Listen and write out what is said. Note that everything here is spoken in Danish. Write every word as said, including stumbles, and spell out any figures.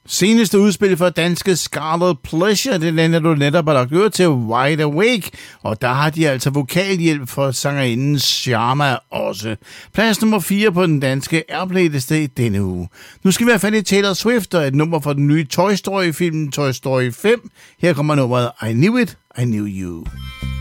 Seneste udspil for danske Scarlet Pleasure, det lander du netop har lagt øre til Wide Awake, og der har de altså vokalhjælp for sangerinden Sharma også. Plads nummer fire på den danske Airplay-liste denne uge. Nu skal vi have fat i Taylor Swift og et nummer fra den nye Toy Story-film Toy Story fem. Her kommer nummeret I Knew It, I Knew You.